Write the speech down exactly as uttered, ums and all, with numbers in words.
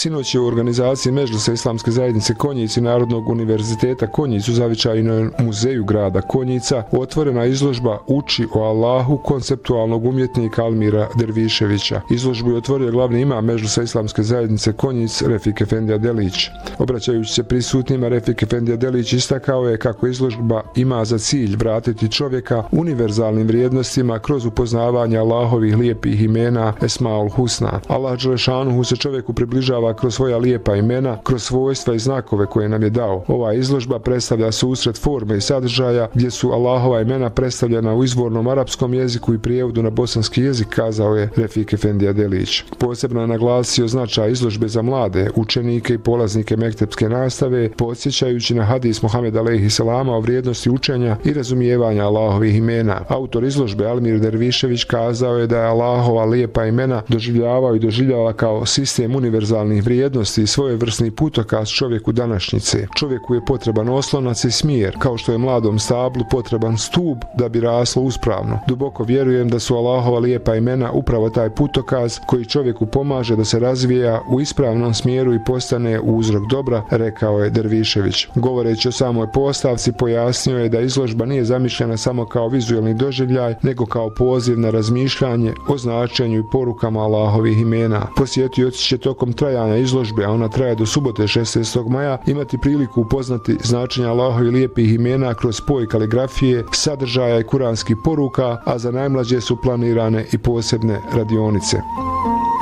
Sinoć je u organizaciji Medžlisa Islamske zajednice Konjic i Narodnog univerziteta Konjic u zavičajnom muzeju grada Konjica otvorena izložba Uči o Allahu konceptualnog umjetnika Almira Derviševića. Izložbu je otvorio glavni imam Medžlisa Islamske zajednice Konjic Refik Efendija Delić. Obraćajući se prisutnima, Refik Efendija Delić istakao je kako izložba ima za cilj vratiti čovjeka univerzalnim vrijednostima kroz upoznavanje Allahovih lijepih imena Esmaul Husna. Allah dželešanuhu se čovjeku približava kroz svoja lijepa imena, kroz svojstva i znakove koje nam je dao. Ova izložba predstavlja susret forme i sadržaja gdje su Allahova imena predstavljena u izvornom arapskom jeziku i prijevodu na bosanski jezik, kazao je Refik Efendija Delić. Posebno je naglasio značaj izložbe za mlade, učenike i polaznike mektepske nastave, podsjećajući na hadis Muhameda alejhi selama o vrijednosti učenja i razumijevanja Allahovih imena. Autor izložbe Almir Dervišević kazao je da je Allahova lijepa imena doživljavao i doživljava kao sistem univerzalnih vrijednosti i svojevrsni putokaz čovjeku današnjice. Čovjeku je potreban oslonac i smjer, kao što je mladom stablu potreban stup da bi raslo uspravno. Duboko vjerujem da su Allahova lijepa imena upravo taj putokaz koji čovjeku pomaže da se razvija u ispravnom smjeru i postane uzrok dobra, rekao je Dervišević. Govoreći o samoj postavci, pojasnio je da izložba nije zamišljena samo kao vizuelni doživljaj, nego kao poziv na razmišljanje o značenju i porukama Allahovih imena. Posjetioci će tokom trajanja izložbe, a ona traje do subote šesnaestog maja, imati priliku upoznati značenje Allahovih lijepih imena kroz spoj kaligrafije, sadržaja i kuranskih poruka, a za najmlađe su planirane i posebne radionice.